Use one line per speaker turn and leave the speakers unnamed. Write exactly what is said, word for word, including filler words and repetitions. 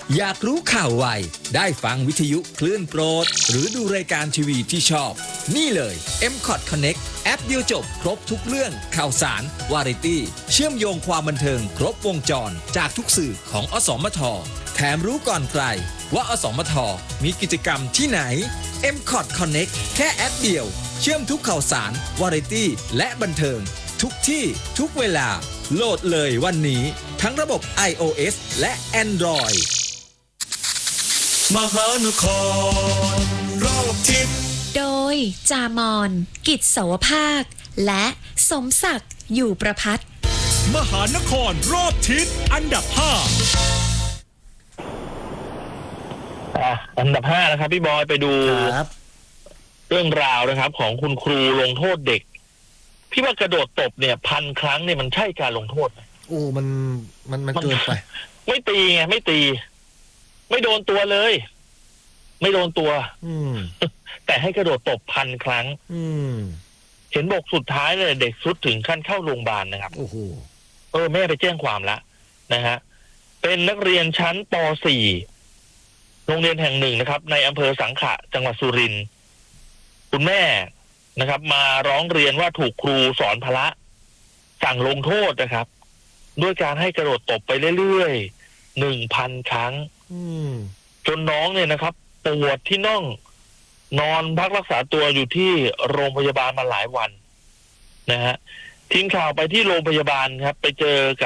อยากรู้ข่าวไวได้ฟังวิทยุคลื่นโปรดหรือดูรายการทีวีที่ชอบนี่เลย เอ็ม คอท Connect แอปเดียวจบครบทุกเรื่องข่าวสารวาไรตี้เชื่อมโยงความบันเทิงครบวงจรจากทุกสื่อของอสมทแถมรู้ก่อนใครว่าอสมทมีกิจกรรมที่ไหน เอ็ม คอท Connect แค่แอปเดียวเชื่อมทุกข่าวสารวาไรตี้และบันเทิงทุกที่ทุกเวลาโหลดเลยวันนี้ทั้งระบบ iOS และ Android
มหานครรอบทิศ
โดยจามอนกิจสวภาคและสมศักดิ์อยู่ประพัฒน์
มหานครรอบทิศอันดับห้า
อ่ะอันดับห้านะครับพี่บอยไปดูเรื่องราวนะครับของคุณครูลงโทษเด็กพี่ว่ากระโดดตบเนี่ยพันครั้งเนี่ยมันใช่การลงโทษไหม
โอ้มันมันมันเกินไป
ไม่ตีไงไม่ตีไม่โดนตัวเลยไม่โดนตัว
อืม
แต่ให้กระโดดตบพันครั้ง
อืม
เห็นบอกสุดท้ายเลยเด็กสุดถึงขั้นเข้าโรงพยาบาลนะครับ
โอ้โห
เออแม่ไปแจ้งความละนะฮะเป็นนักเรียนชั้นป .สี่ โรงเรียนแห่งหนึ่งนะครับในอำเภอสังขะจังหวัดสุรินทร์คุณแม่นะครับมาร้องเรียนว่าถูกครูสอนพละสั่งลงโทษนะครับด้วยการให้กระโดดตบไปเรื่อยๆหนึ่งพันครั้งจนน้องเนี่ยนะครับปวดที่น่องนอนพักรักษาตัวอยู่ที่โรงพยาบาลมาหลายวันนะฮะทีมข่าวไปที่โรงพยาบาลครับไปเจอกับ